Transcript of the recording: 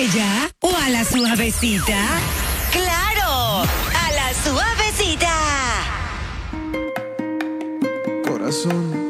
bella o a la suavecita? ¡Claro! ¡A la suavecita! Corazón.